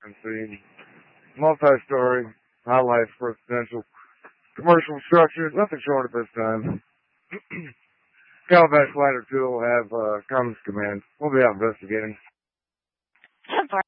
and see multi-story, high-rise residential, commercial structure. Nothing short at this time. Calabash Ladder 2 will have comms command. We'll be out investigating. 10-4.